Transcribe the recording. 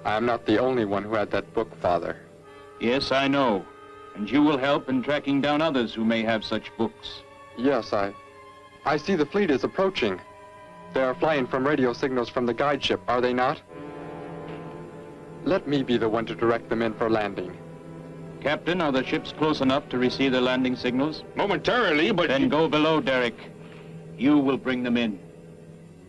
I am not the only one who had that book, Father. Yes, I know. And you will help in tracking down others who may have such books. Yes, I see the fleet is approaching. They are flying from radio signals from the guide ship, are they not? Let me be the one to direct them in for landing. Captain, are the ships close enough to receive the landing signals? Momentarily, but... Then go below, Derek. You will bring them in.